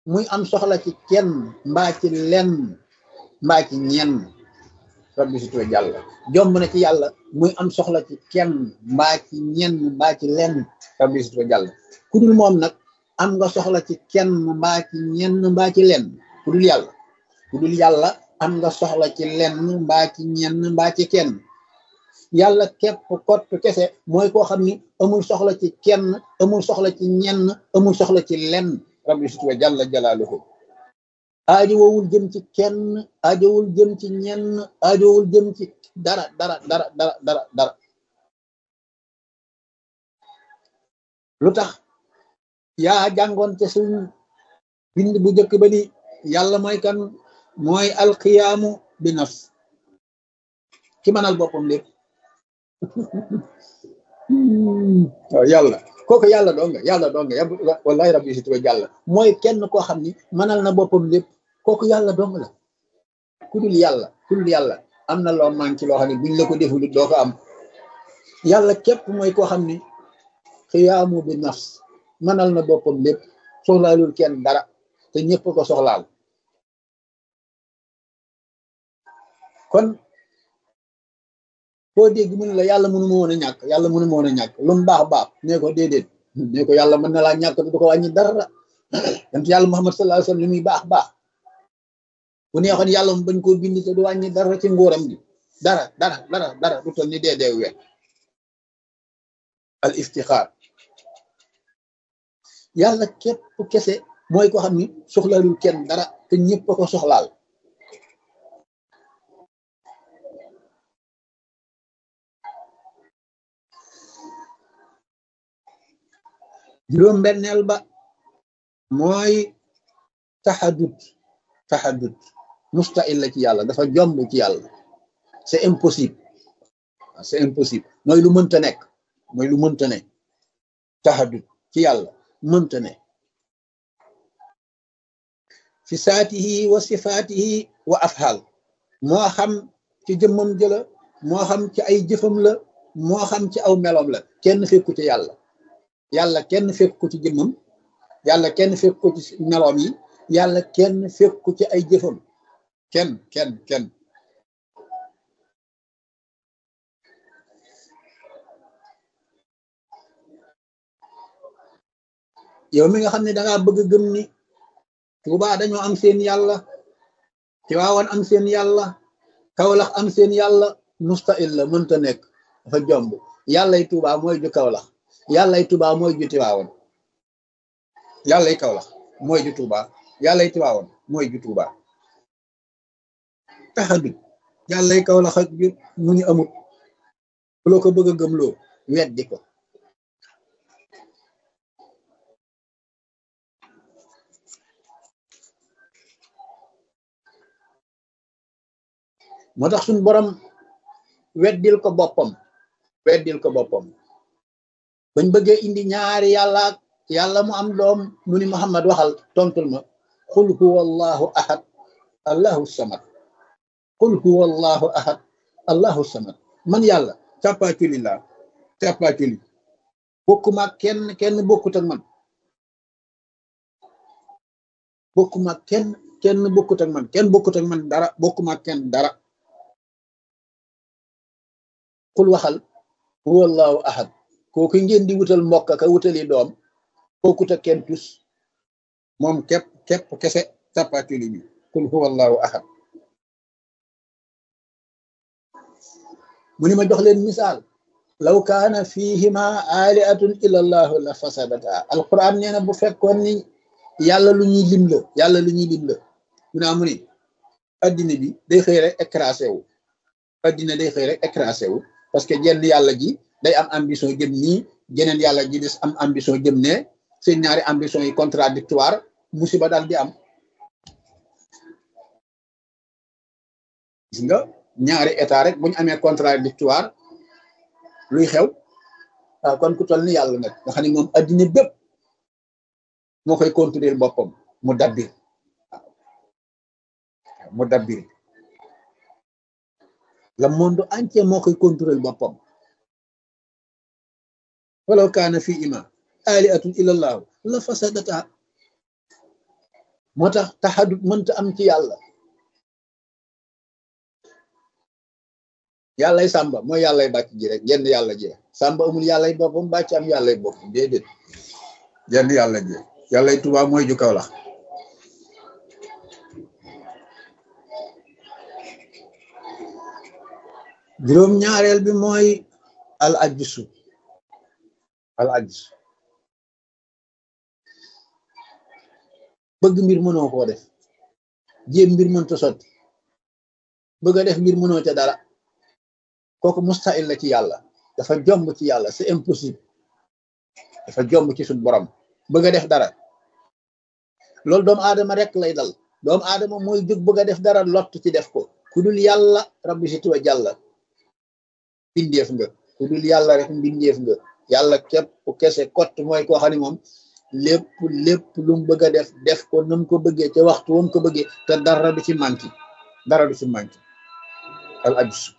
muy am soxla ci kenn mbaa ci lenn mbaa ci ñenn rabbi si tuwa jàll jomb na ci yàlla muy am soxla ci kenn mbaa ci ñenn mbaa ci lenn rabbi si tuwa jàll ku dul moom nag am nga soxla ci kenn mbaa ci ñenn mbaa ci lenn ku dul yàlla ku dul yàlla am nga soxla ci lenn mbaa ci ñenn mbaa ci kenn yàlla képp kott kese mooy koo xam ni amul soxla ci kenn amul soxla ci ñenn amul soxla ci lenn rabbi si tuwa jàll jalaaluhu aajowul jëm ci kenn aajowul jëm ci ñenn aajowul jëm ci dara dara dara dara dara dara lu tax yaa jàngoon te suñ bind bu njëkk ba ni yàlla mooy kan mooy alqiyaamu bi nafs ki mënal boppam lépp waaw yàlla kooku yàlla doo nga wallahi rabbi si tuba jàll mooy kenn koo xam ni mënal na boppam lépp kooku yàlla dong la ku dul yàlla am na loo manqué loo xam ne buñ la ko deful doo ko am yàlla képp mooy koo xam ni xiyaamu bi nafs mënal na boppam lépp soxlaalul kenn dara te ñëpp ko soxlaal kon foo dégg mu ne la yàlla mënu ma woon a ñàkk yàlla mënu ma woon a ñàkk lu mu baax baax nee ko déedéet nee ko yàlla mën na laa ñàkk du ko wàññi dara yonent yàlla Muhammad sallallahu alayhi wasallam li muy baax baax bu neexoon yàlla mu bañ koo bind te du wàññi dara ci nguuram gi dara du toll ni dee we al iftixaar yàlla képp kese mooy ko xam ni soxlaalul kenn dara te ñëpp a ko soxlaal juróom-benneel ba mooy taxadut mustahil la ci yàlla dafa jomb ci yàlla c'est impossible mooy lu mënta nekk taxadut ci yàlla mënta ne fi saatihi wa sifaatihi wa afxaal moo xam ci jëmmam jëla moo xam ci ay jëfam la moo xam ci aw melom la kenn fekku ci yàlla kenn fekk ko ci jëmmam yàlla kenn fekk ko ci meloom yi yàlla kenn fekk ko ci ay jëfam kenn yow mi nga xam ne dangaa bëgg gëm ni Tuubaa dañoo am seen yàlla Tiwaawan am seen yàlla Kawlax am seen yàlla mustahil la mënta nekk dafa jomb yàllay Tuubaa mooy ju Kawlax yàllay Tuubaa mooy ju Tiwaawan yàllay Kawlax mooy ju Tuubaa yàllay Tiwaawan mooy ju Tuubaa taxadut yàllay Kawlax ak ju mu ñu amut ku loo ko bëgg a gëmloo weddi ko moo tax suñ borom weddil ko boppam bañ bëggee indi ñaari yàlla mu am doom mu ni Muhammad waxal tontul ma qul huwa allahu ahad allahu samad qul huwa allahu ahad allahu samad man yàlla càppaaculi bokkuma kenn bokkut ak man bokkuma kenn bokkut ak man kenn bokkut ak man dara bokkuma kenn dara qul waxal huwa allahu ahad kooku ngeen di wutal mbokk ka wutali doom bokkut ak kenn tus moom képp kese càppaaculi bi qul huwa allahu ahad mu ni ma jox leen misaal law kaana fihima alihatun illa allahu la fasadata alquran nee na bu fekkoon ni yàlla lu ñuy lim la mu naa mu ni addina bi day xëy rek écrasé wu parce que jenn yàlla ji day am ambition jëm nii jeneen yàlla ji des am ambition jëm ne seen ñaari ambition yi contradictoire musiba daal di am gis nga ñaari état rek bu ñu amee contradictoire luy xew waaw kon ku toll ni yàlla nag nga xam ne moom addina bépp moo koy contrôler boppam mu dabbir le monde entier moo koy contrôler boppam walaw kaana fii ima aliatun illallahu la fasadata moo tax taxadut mënta am ci yàlla. yàllay sàmba mooy yàllay bàcc ji rek genn yàlla ji sàmba amul yàllay boppam bàcc am yàllay boppam déedéet genn yàlla ji yàllay Tuubaa mooy ju kaw la. juróom ñaareel bi mooy al ajsu bëgg mbir mënoo koo def, jéem mbir mënta sotti, bëgg a def mbir mënoo ca dara, kooku mustahil la ci yàlla, dafa jomb ci yàlla, c'est impossible, dafa jomb ci suñu borom bëgg a def dara. loolu doomu aadama rek lay dal, doomu aadama mooy jóg bëgg a def dara lott ci def ko. ku dul yàlla rabbi si tuwa jàlla mbindeef nga, ku dul yàlla rek mbindeef nga. yàlla képp kese kott mooy koo xam ne moom lépp lu mu bëgg a def ko nam ko bëggee ca waxtu wam ko bëggee te dara du ci manki al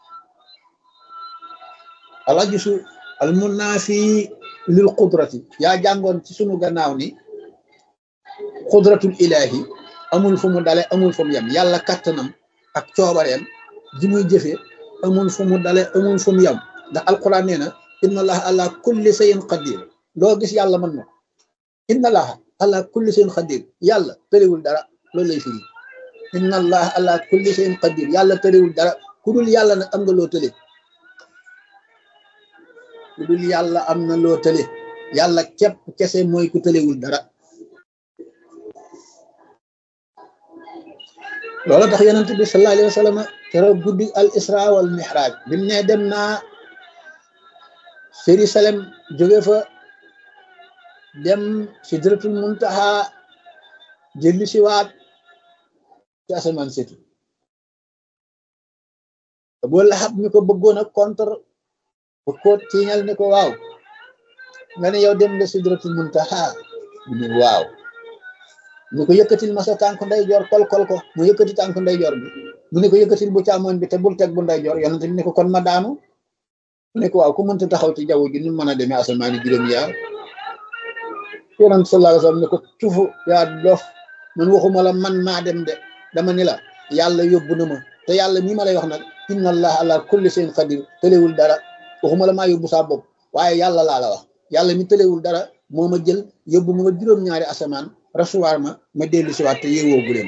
ajsu al munaafi lil qudrati. yaa jàngoon ci sunu gannaaw ni qudratul ilahi amul fu mu dale amul fu mu yem. yàlla kattanam ak coobareem ji muy jëfee amul fu mu dale amul fu mu yem, ndax alquran nee na inna allaha ala kulli shay'in qadir. loo gis yàlla mën na. inna allaha ala kulli shay'in qadir, yàlla tëriwul dara, loolu lay firi. inna allaha ala kulli shay'in qadir, yàlla tëriwul dara. ku dul yàlla nag am nga loo tële, ku dul yàlla am na loo tële. yàlla képp kese mooy ku tëlewul dara. loolu tax yonent bi sallallahu alayhi wa sallam keroog guddi al isra wal mihraj bi mu ne dem naa Jérusalem jóge fa dem sidratul muntaha jëlli si waat ci asamaan setu. Abu Lahab mi ko bëggoon a contre bu ko tiiñal ne ko waaw nga ne yow dem nga sidratul muntaha mu ne waaw, mu ko yëkkatil ma sa tànk ndeyjoor kol ko mu yëkkati tànk ndeyjoor bi, mu ne ko yëkkatil bu càmmoñ bi te bul teg bu ndeyjoor. yonent bi ne ko kon ma daanu. mu ne ko waaw ku mënta taxaw ci jaww ji ni mën a demee asamaani juróom-ñaar. yonent sallallahu alayhi wa sallam ne ko tufu yaa dof, man waxuma la man maa dem de, dama ni la yàlla yóbbu na ma, te yàlla mii ma lay wax nag inna allah ala kulli shay'in qadir tëlewul dara. waxuma la maa yóbbu saa bopp waaye yàlla laa la wax, yàlla mi tëlewul dara moo ma jël yóbbu ma juróom-ñaari asamaan rasuwaar ma dellu si waat te yeewoo bu leen.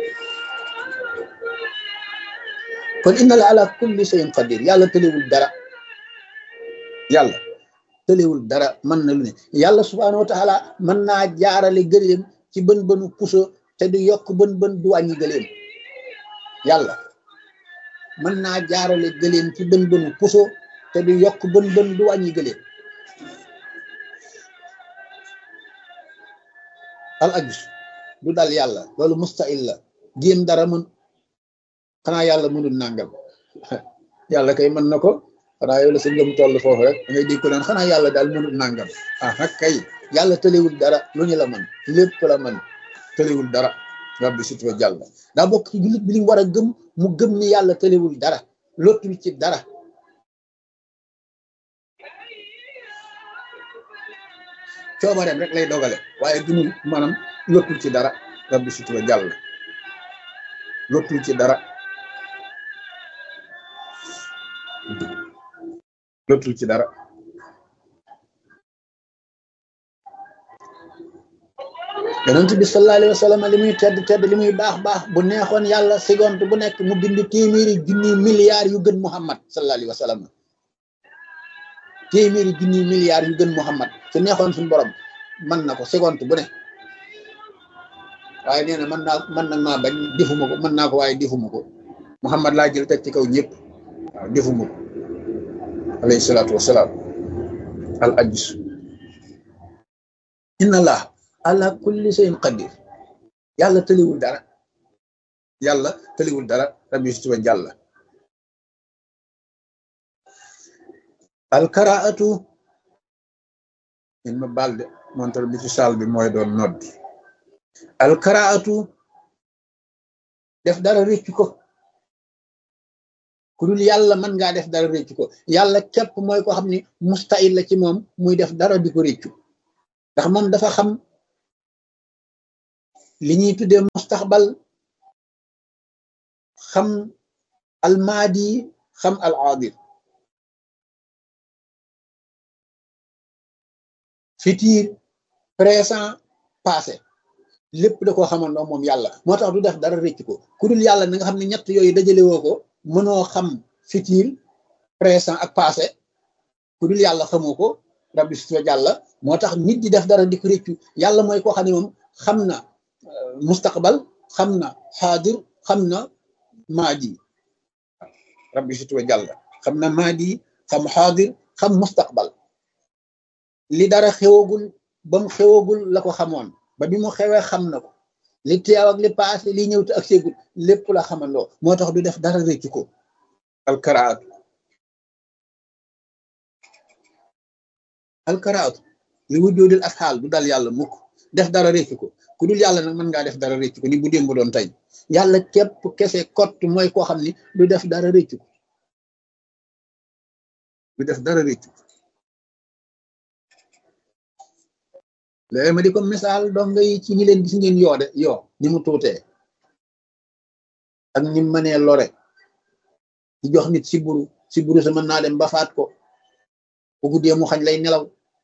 kon inna la ala kulli shay'in qadir, yàlla tëlewul dara, yàlla tëlewul dara, mën na lu ne. yàlla subhaanahu wa taala mën naa jaarale gëléem ci bën bënu puso te du yokk bën du wàññi gëléem. yàlla mën naa jaarale gëléem ci bën bënu puso te du yokk bën du wàññi gëléem. al ajs du dal yàlla, loolu mustahil la. jéem dara mën, xanaa yàlla mënul nàngam yàlla kay mën na ko, xanaa yow la sa ngëm toll foofu rek da ngay dégg ko naan xanaa yàlla daal mënul nàngam. nag kay yàlla tëlewul dara, lu ñu la mën lépp la mën, tëlewul dara. rabbi sit wa jàll daa bokk ci jullit bi li mu war a gëm, mu gëm ni yàlla tëlewul dara, lottul ci dara. coobareem rek lay dogale waaye dunul maanaam lottul ci dara. rabbi sit wa jàll lottul ci dara, lottul ci dara. yonent bi sallallahu alayhi wa sallam li muy tedd li muy baax bu neexoon yàlla seconde bu nekk mu bind téeméeri junni milliards yu gën Muhammad sallallahu alayhi wa sallam. téeméeri junni milliards yu gën Muhammad su neexoon suñu borom mën na ko seconde bu ne, waaye nee na mën na maa bañ defuma ko, mën naa ko waaye defuma ko. Muhammad laa jël teg ci kaw ñëpp, waaw defuma ko alayhi salaatu wasalaam. al ajs inna allah ala kulli shay'in qadir, yàlla tëliwul dara, yàlla tëliwul dara. rabbi si tuba jàlla. al karaatu, in ma balde montor bi ci saal bi mooy doon nodd. al karaatu, def dara réccu ko. ku dul yàlla mën ngaa def dara réccu ko, yàlla képp mooy ko xam ni mustahil la ci moom muy def dara di ko réccu, ndax moom dafa xam li ñuy tuddee mustaqbal xam al maadi xam al aadir futur présent passé lépp da koo xamandoo moom yàlla moo tax du def dara rëcc ko ku dul yàlla na nga xam ne ñett yooyu dajale woo ko mënoo xam futur présent ak passé ku dul yàlla xamoo ko rabbi si wa jàlla moo tax nit di def dara di ko rëccu yàlla mooy koo xam ne moom xam na mustaqbal xam na xaadir xam na maadi rabbi si wa jàlla xam na maadi xam xaadir xam mustaqbal li dara xewagul ba mu xewagul la ko xamoon ba bi mu xewee xam na ko li teew ak li paase li ñëw te ak seegul lépp la xamandoo moo tax du def dara rëccu ko alkaraatu li wujjoodil ak xaal du dal yàlla mukk def dara rëccu ko ku dul yàlla nag mën ngaa def dara rëccu ko ni bu démb doon tey yàlla képp kese kott mooy koo xam ni du def dara rëccu ko du def dara rëccu ko léegi ma di ko misaal dong yi ci ñi leen gis ngeen yoo de yoo ni mu tuutee ak ñi mënee lore di jox nit siburu sa mën naa dem ba faat ko bu guddee mu xañ lay nelaw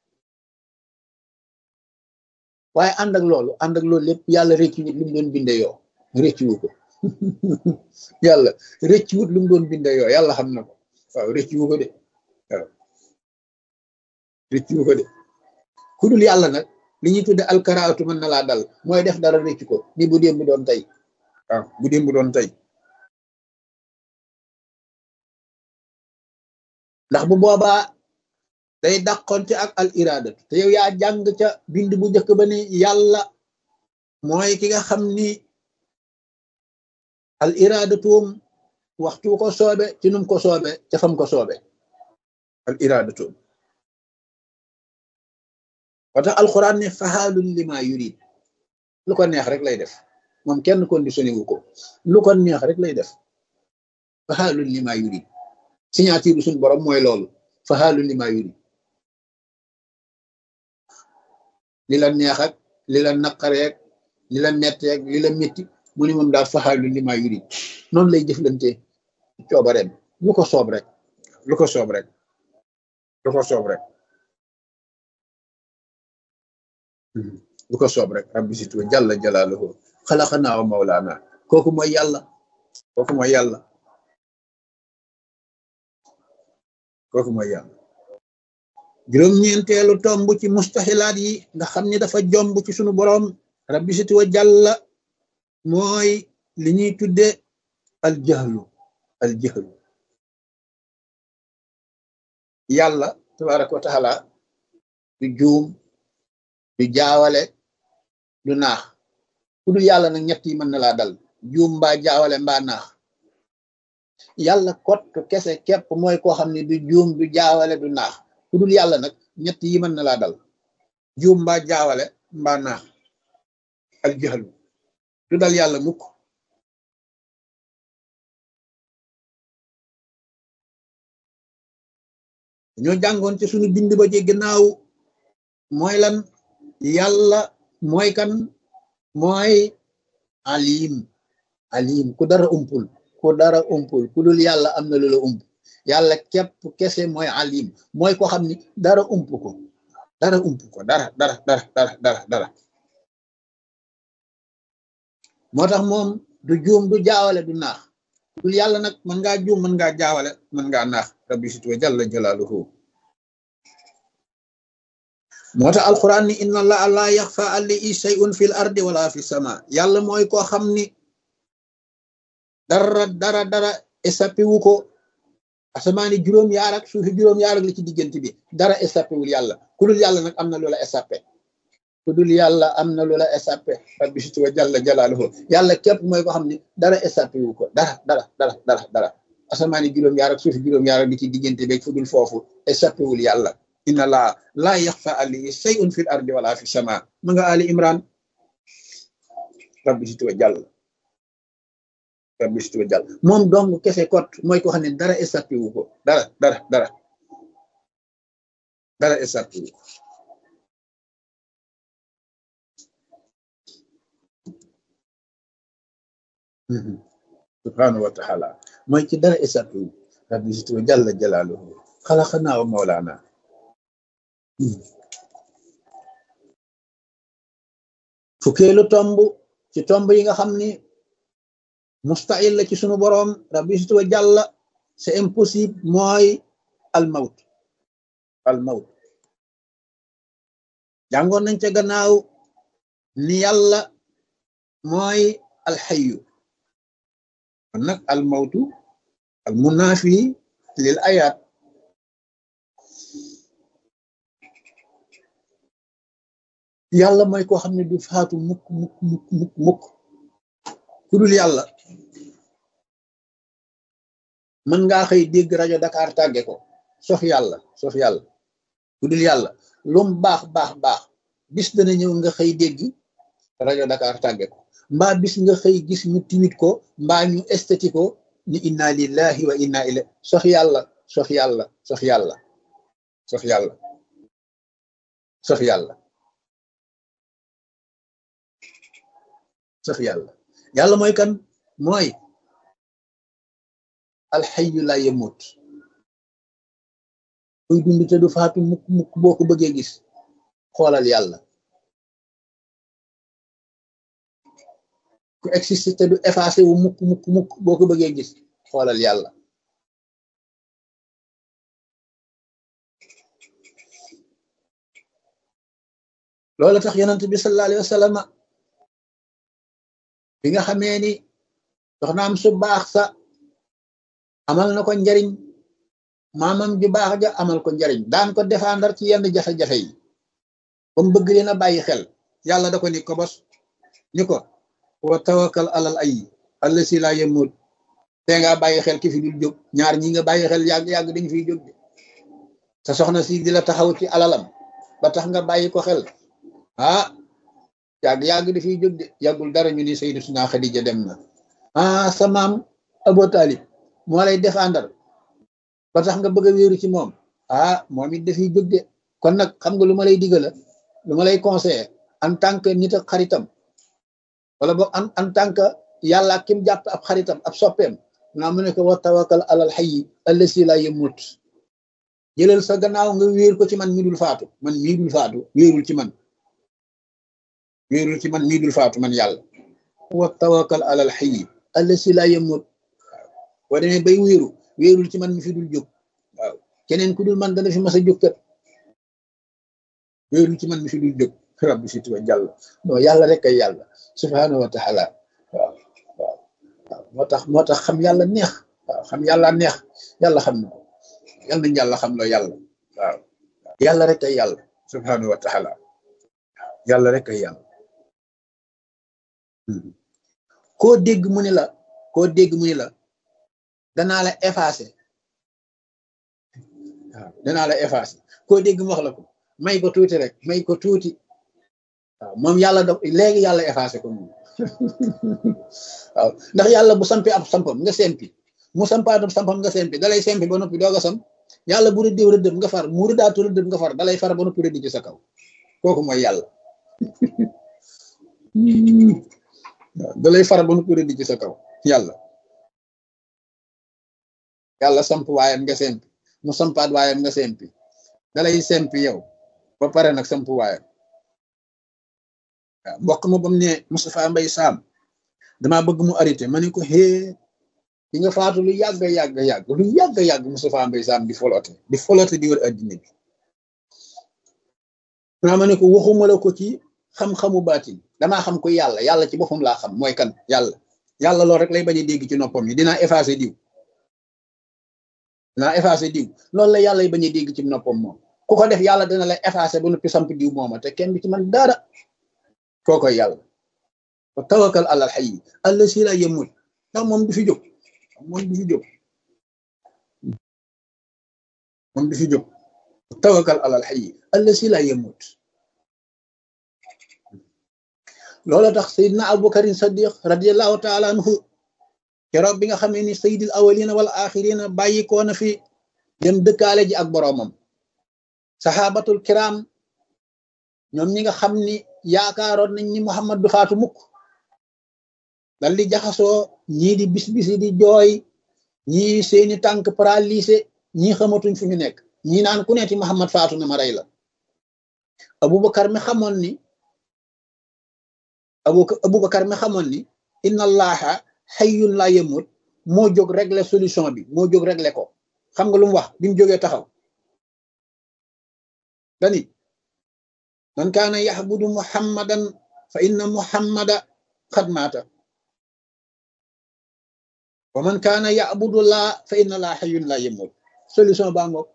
waaye ànd ak loolu lépp yàlla rëccu wut lu mu doon binde yoo rëccu wu ko yàlla rëccu wut lu mu doon binde yoo yàlla xam na ko waaw rëccu wu ko de waaw rëccu wu ko de ku dul yàlla nag li ñuy tudde alkaraatu mën na laa dal mooy def dara rëccu ko ni bu démb doon tey waaw bu démb doon tey ndax bu boobaa day dàqonte ak al iradatu te yow yaa jàng ca bind bu njëkk ba ni yàlla mooy ki nga xam ni al iradatuum waxtu ko soobe ci num ko soobe ca fam ko soobe al iradatuum wata alquran ne fahaalun lima yurid lu ko neex rek lay def moom kenn conditionné wu ko lu ko neex rek lay def fahaalun lima yurid signature suñ borom mooy loolu fahaalun lima yurid li la neex ak li la naqareek li la metteek li la métti mu ni moom daal fahaalun lima yurid noonu lay jëflante coobareem lu ko soob rek lu ko soob rek lu ko soob rek lu ko soob rek rabbi situ jalla jalaaluhu xalaqanaa wa mawlaana kooku mooy yàlla kooku mooy yàlla kooku mooy yàlla juróom-ñeenteelu tomb ci mustaxilaat yi nga xam ni dafa jomb ci sunu boroom rabbi situ jalla mooy li ñuy tudde aljahlu yàlla tabaraka wa taala du juum du jaawale du naax ku dul yàlla nag ñett yi mën na laa dal juum mbaa jaawale mbaa naax yàlla kott kese képp mooy koo xam ne du juum du jaawale du naax ku dul yàlla nag ñett yi mën na laa dal juum mbaa jaawale mbaa naax al jahlu du dal yàlla mukk ñoo jàngoon ci suñu bind ba ci gannaaw mooy lan yàlla mooy kan mooy alim ku dara umpul ku dul yàlla am na lu la ump yàlla képp kese mooy alim mooy ko xam ni dara ump ko dara moo tax moom du juum du jaawale du naax dul yàlla nag mën ngaa juum mën ngaa jaawale mën ngaa naax rabbi situ jalla jalaaluhu moo tax alquran ni inna allaha la yaxfa alayhi shay'un fil ardi wala fi sama yàlla mooy koo xam ni dara échappé wu ko asamaani juróom-yaar ak suufi juróom-yaar ak li ci diggante bi dara échappé wul yàlla ku dul yàlla nag am na loola échappé ku dul yàlla am na loola échappé rabbi situ jalla jalaaluhu yàlla képp mooy koo xam ni dara échappé wu ko dara asamaani juróom-yaar ak suufi juróom-yaar ak li ci diggante bi fu dul foofu échappé wul yàlla inna allaha la yaxfa alayhi shay'un fil ardi wala fi sama ma nga ali imran rabbi situ jàll moom dong kese kot mooy ko xam ne dara échappé wu ko dara échappé wu ko subhanahu wa taala mooy ci dara isatu rabbi situ jalla jalaaluhu xalaqanaa wa mawlaana fukkeelu tomb ci tomb yi nga xam ni mustahil la ci sunu boroom rabbi situ jalla c'est impossible mooy almawt almawt jàngoon nañ ca gannaaw ni yàlla mooy alxayu kon nag almawtu almunaafi lil ayaat yàlla mooy koo xam ne du faatu mukk mukk mukk mukk mukk ku dul yàlla mën ngaa xëy dégg rajo Dakar tàgge ko sof yàlla ku dul yàlla lum baax baax baax bis dana ñëw nga xëy dégg rajo Dakar tàgge ko mbaa bis nga xëy gis ñu timit ko mbaa ñu estati ko ni inna lillahi wa inna ilayhi sof yàlla sof yàlla sof yàlla sof yàlla sof yàlla sof yàlla yàlla mooy kan mooy alxayu la yamut kuy dund te du faatu mukk mukk boo ko bëggee gis xoolal yàlla ku existe te du effacé wu mukk mukk mukk boo ko bëggee gis xoolal yàlla loolu tax yonent bi sallallahu alayhi wa sallam bi nga xamee ni soxnaam su baax sa amal na ko njariñ maamam ju baax ja amal ko njariñ daan ko défendre ci yenn jafe-jafe yi ba mu bëgg leen a bàyyi xel yàlla da ko ni ko bos ni ko wa tawakkal alal ay allasi la yamut te nga bàyyi xel ki fi dul jóg ñaar ñi nga bàyyi xel yàgg dañ fiy jóg de sa soxna si di la taxaw ci alalam ba tax nga bàyyi ko xel yàgg dafiy jóg de yàggul dara ñu ni Sayyidatuna Xadija dem na sa maam Abu Talib moo lay défendre ba tax nga bëgg a wéeru ci moom moom it dafiy jóg de kon nag xam nga lu ma lay digala lu ma lay conseiller en tant que nit ak xaritam wala boog en tant que yàlla kim jàpp ab xaritam ab soppeem naa mu ne ko wa tawakkal alal hayyi allasi la yamut jëlal sa gannaaw nga wéer ko ci man mii dul faatu wéerul ci man mii dul faatu man yàlla wa tawakkal alal hayyi allasi la yamut boo demee bay wéerul ci man mi fi dul jóg waaw keneen ku dul man dana fi mas a jóg kat wéerul ci man mi fi dul jóg rabbi si tuba jàll non yàlla rek ay yàlla subhanahu wa taala waaw moo tax xam yàlla neex xam yàlla neex yàlla xam na ko yal nañ yàlla xam loo yàlla waaw yàlla rek ay yàlla subhanahu wa taala yàlla rek ay yàlla koo dégg mu ni la danaa la effacer koo dégg mu wax la ko may ko tuuti rek may ko tuuti waaw moom yàlla léegi yàlla effacé ko moom waaw ndax yàlla bu sampee ab sampam nga sempi mu sampaat ab sampam nga sempi dalay sempi ba noppi doog a sam yàlla bu rëddeew rëddëm nga far mu rëddaatu rëddëm nga far dalay far ba noppi rëddi ci sa kaw kooku mooy yàlla waaw dalay far ba noppi rëddi ci sa kaw yàlla samp waayam nga sempi mu sampaat waayam nga sempi dalay sempi yow ba pare nag samp waayam waaw mbokk ma bam ne Moustapha Mbaye Sam damaa bëgg mu arrêté ma ne ko di nga faatu lu yàgg Moustapha Mbaye Sam di folote di wër addina bi ma ne ko waxuma la ko ci xam-xamu baatin damaa xam ko yàlla ci boppam laa xam mooy kan yàlla loolu rek lay bañ a dégg ci noppam yi dinaa effacé diw loolu la yàlla bañ a dégg ci noppam moom ku ko def yàlla dina lay effacé ba noppi samp diw mooma te kenn du ci man dara kookoy yàlla wa tawakkal alal hayyi allasi la yamut ndax moom du fi jóg wa tawakkal alal hayyi allasi la yamut loolu tax Seydina Abubakar Sadiq radiyallahu taala anhu keroog bi nga xamee ni sayyidil awwalina wal axirina bàyyi ko na fi dem dëkkaale ji ak boroomam saxaabatul kiram ñoom ñi nga xam ni yaakaaroon nañ ni Muhammad du faatu mukk dal di jaxasoo ñii di bis bisi di jooy ñii seeni tànk paralysé ñii xamatuñ fu ñu nekk ñii naan ku neeti Muhammad faatu na ma rey la Abubakar mi xamoon ni Abubakar mi xamoon ni inna allaha hayyun la yamut moo jóg régler solution bi moo jóg régler ko xam nga lu mu wax bi mu jógee taxaw dani man kaana yaxbudu muhammadan fa inna muhammada xad maata wa man kaana yaxbudu laa fa inna laa hayyun la yamut solution baa ngoog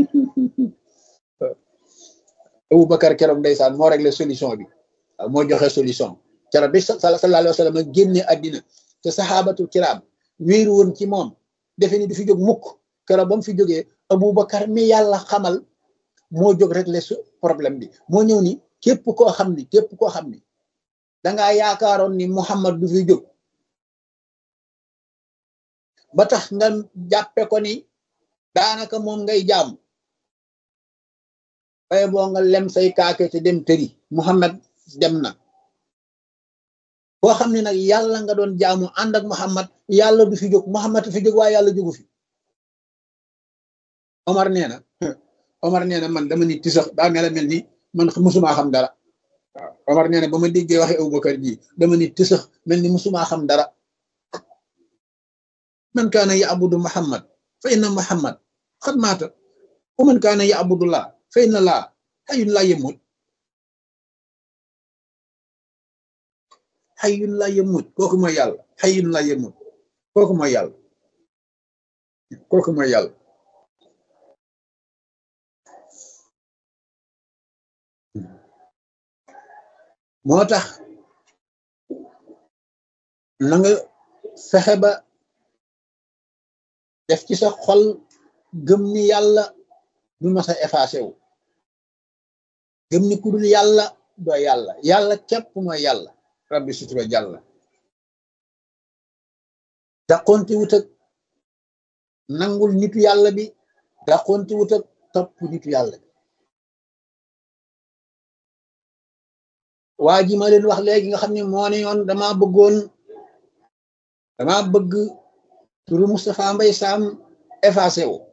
Abubakar keroog ndeysaan moo régler solution bi waaw moo joxe solution keroog bi sallallahu alayhi wa sallam génne àddina te saxaabatul kiraam wéeru woon ci moom defe ni du fi jóg mukk keroog ba mu fi jógee Abubakar mi yàlla xamal moo jóg régler problème bi moo ñëw ni képp koo xam ni dangaa yaakaaroon ni Muhammad du fi jóg ba tax nga jàppe ko ni daanaka moom ngay jaam bay boo nga lem say kaake te dem tëri Muhammad dem na boo xam ne nag yàlla nga doon jaamu ànd ak Muhammad yàlla du fi jóg Muhammad fi jóg waaye yàlla jógu fi Omar nee na man dama ni tisax daa mel ni man musumaa xam dara waaw Omar nee na ba ma déggee waxe Abubakar ji dama ni tisax mel ni musumaa xam dara man kaana ya'budu Muhammad fa inna Muhammad xad maata wa man kaana ya'budu laa fa inna laa hayyun laa yamut hayyun laa yamut kooku mooy yàlla hayyun laa yamut kooku mooy yàlla moo tax na nga fexe ba def ci sa xol gëm ni yàlla du mas a effacé wu gëm ni ku dul yàlla doo yàlla yàlla képp mooy yàlla rabbi sutura jàlla daqonti wut ak nangul nitu yàlla bi daqonti wut ak topp nitu yàlla bi waa ji ma leen wax léegi nga xam ne moo ne yoon dama bëgg turu Moustapha Mbaye Sam effacé wu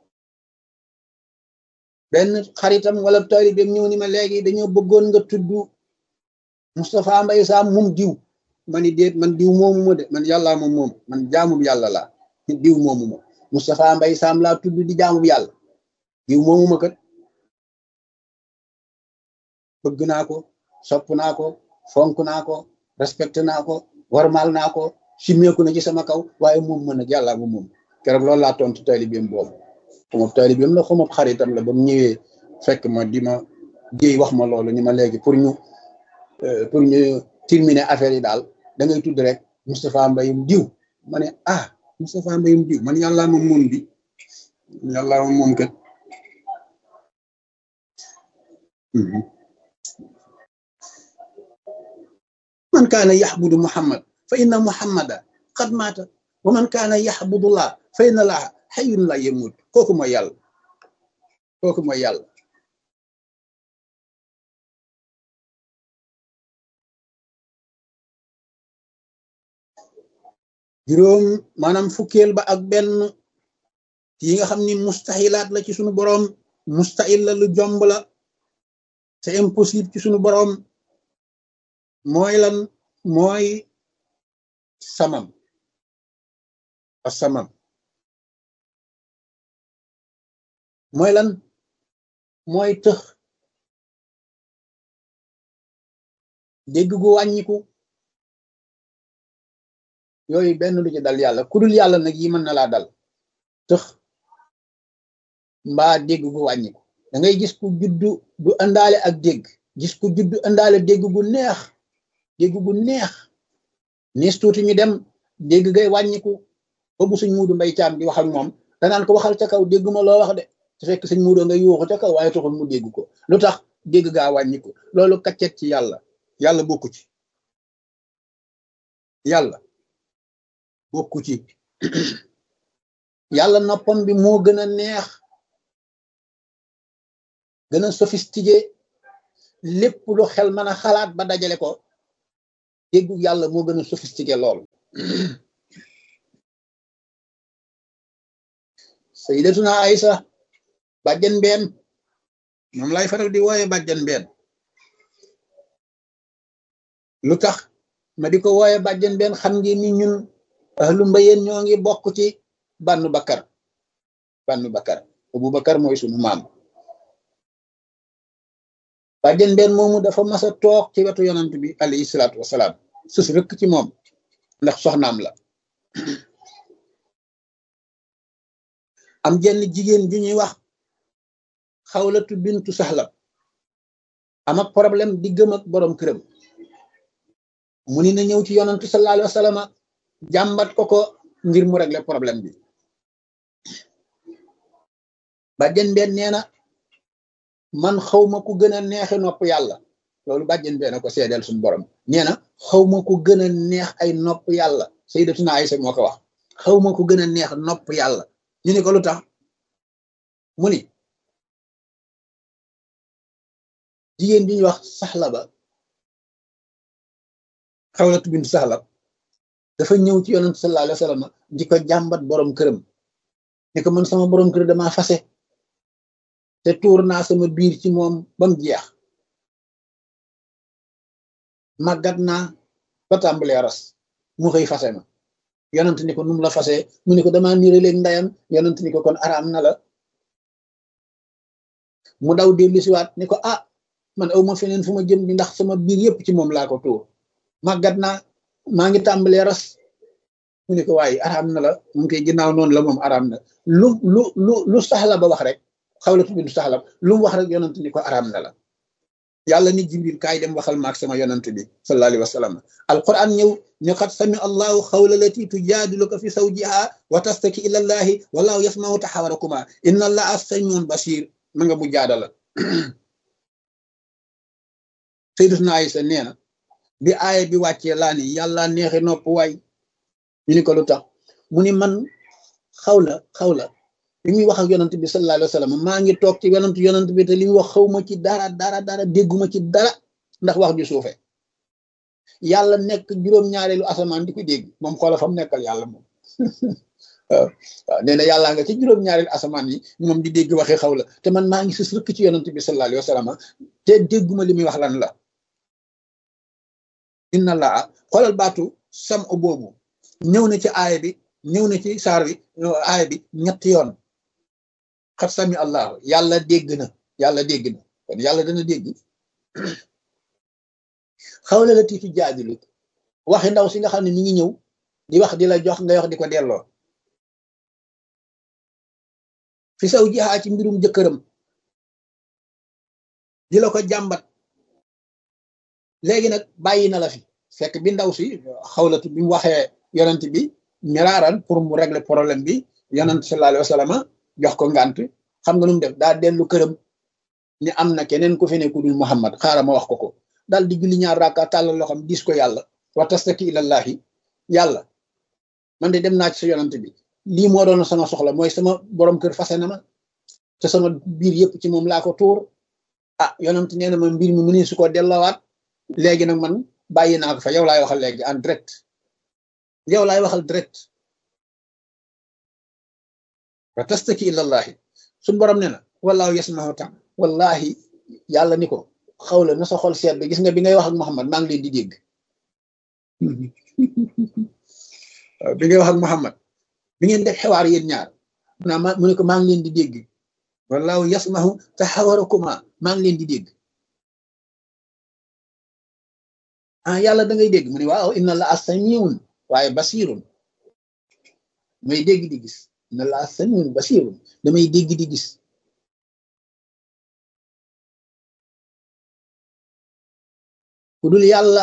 benn xaritam wala taalibeem ñëw ni ma léegi dañoo bëggoon nga tudd Moustapha Mbaye Sam moom diw ma ni déet man diw moomu ma de man yàlla moom man jaamub yàlla laa diw moomu ma Moustapha Mbaye Sam laa tudd di jaamub yàlla diw moomu ma kat bëgg naa ko sopp naa ko fonk naa ko respecté naa ko warmal naa ko simeeku na ci sama kaw waaye moom mën nag yàlla moom keroog loolu laa tontu taalibeem boobu xamab taalibeem la xamab xaritam la ba mu ñëwee fekk ma di ma jéy wax ma loolu ni ma léegi pour ñu terminer affaire yi daal da ngay tudd rek Moustapha Mbayum diw ma ne Moustapha Mbayum diw man yàlla moom bi yàlla moom kat man kaana yaxbudu Muhammad fa inna Muhammada qad maata wa man kaana yaxbudu laa fa inna laa hayyun laa yamut kooku mooy yàlla juróom maanaam fukkeel ba ak benn yi nga xam ni mustahilaat la ci sunu boroom mustahil la lu jomb la c'est impossible ci sunu boroom mooy lan mooy samam mooy lan mooy tëx dégg gu wàññiku yooyu benn lu ci dal yàlla ku dul yàlla nag yi mën na laa dal tëx mbaa dégg gu wàññiku da ngay gis ku juddu du àndaale ak dégg gis ku juddu àndaale dégg gu neex nees tuuti ñu dem dégg gay wàññiku ba bu sëñ Muudu Mbay Caam di wax ak moom danaan ko waxal ca kaw dégguma loo wax de te fekk sëñ Muudu nga yuuxu ca kaw waaye taxul mu dégg ko lu tax dégg gaa wàññiku loolu kaccet ci yàlla bokku ci yàlla noppam bi moo gën a neex gën a sophistiqué lépp lu xel mën a xalaat ba dajale ko déggu yàlla moo gën a sophistiqué lool sayyidatuna Aysa bàjjen benn moom lay faral di wooye bàjjen benn lu tax ma di ko wooye bàjjen benn xam ngeen ni ñun ahlu mbayeen ñoo ngi bokk ci bannu Bakar Abu Bakar mooy sunu maam bàjjen benn moomu dafa mas a toog ci wetu yonant bi alayhi salaatu wasalaam sus rëkk ci moom ndax soxnaam la am jenn jigéen ju ñuy wax Xawlatu bintu Sahlab am ak problème di gëm ak borom këram mu ni na ñëw ci yonantu sallallahu alayhi wa sallam jàmbat ko ngir mu régler problème bi bàjjen benn nee na man xawma ku gën a neexe nopp yàlla loolu bàjjen benn ko seedeel suñu borom nee na xawma ku gën a neex ay nopp yàlla sayyidatuna Aysa moo ko wax xawma ku gën a neex nopp yàlla ñu ni ko lu tax mu ni jigéen bi ñuy wax Sahlaba Xawlatu bintu Sahlab dafa ñëw ci yonent sallallahu alayhi wa sallam di ko jàmbat borom këram ne ko man sama borom kër dama fase te tuur naa sama biir ci moom ba mu jeex màggat naa ba tàmbalee ras mu xëy fase ma yonent ni ko num la fase mu ne ko damaa niire léegi ndayam yonent ni ko kon araam na la mu daw dellu siwaat ni ko ah man aw ma feneen fu ma jëm di ndax sama biir yépp ci moom laa ko tuur màggat naa maa ngi tàmbalee ras mu ne ko waaye araam na la mu ngi koy ginnaaw noonu la moom araam na lu Saxla ba wax rek Xawlatu bintu Saxlab lu mu wax rek yonent ni ko araam na la yàlla ni Jibril kaay dem waxal maak sama yonent bi sallallahu alayhi wa sallam alquran ñëw ne qad sami allahu xawla lati tujaadiluka fi zawjiha wa tastaki ila allahi wallahu yasmau taxawarakuma inna allaha samiun basir ma nga bu jaadala sayyidatuna Aysa nee na bi aaya bi wàccee laa ni yàlla neexe nopp waay ñu ni ko lu tax mu ni man xawla li muy wax ak yonent bi sallallahu alayhi wa sallam maa ngi toog ci yonent bi te li muy wax xawma ci dara dégguma ci dara ndax wax ju suufe yàlla nekk juróom-ñaareelu asamaan di ko dégg moom xoola fam nekkal yàlla moom waaw nee na yàllaa nga ci juróom-ñaareelu asamaan yi moom di dégg waxee xawla te man maa ngi sus rëkk ci yonent bi sallallahu alayhi wa sallam te dégguma li muy wax lan la inna laa xoolal baatu sam o boobu ñëw na ci aaya bi ñëw na ci saar bi aaya bi ñetti yoon xat sami allahu yàlla dégg na kon yàlla dana dégg xawla la ti fi jaadilu waxi ndaw si nga xam ne mi ngi ñëw di wax di la jox ngay wax di ko delloo fi saw jihaa ci mbirum jëkkëram di la ko jàmbat léegi nag bàyyi na la fi fekk bi ndaw si Xawlatu bi mu waxee yonent bi miraaran pour mu régler problème bi yonent sallallahu alayhi wa sallam jox ko ngànt xam nga nu mu def daa dellu këram ni am na keneen ku fi ne ku dul Muhammad xaaral ma wax ko dal di julli ñaar raaka tàllal loo xam dis ko yàlla wa tastaki ilallahi yàlla man de dem naa ci sa yonent bi lii moo doon sama soxla mooy sama borom kër fase na ma te sama biir yëpp ci moom laa ko tuur ah yonent nee na ma mbir mi mu ne su ko delloowaat léegi nag man bàyyi naa ko fa yow laay waxal léegi en direct yow laay waxal direct wa tastaki ilallahi suñu borom ne na wallaahu yasmahu tam wallahi yàlla ni ko xawla na sa xol seet bi gis nga bi ngay wax ak Muhammad maa ngi leen di dégg bi ngay wax ak Muhammad bi ngeen def xewaar yéen ñaar mu ne ko maa ngi leen di dégg wallaahu yasmahu taxawarakuma maa ngi leen di dégg ah yàlla da ngay dégg mu ne waaw inna la samiun waaye basirun may dégg di gis inna la samiun basirun damay dégg di gis ku dul yàlla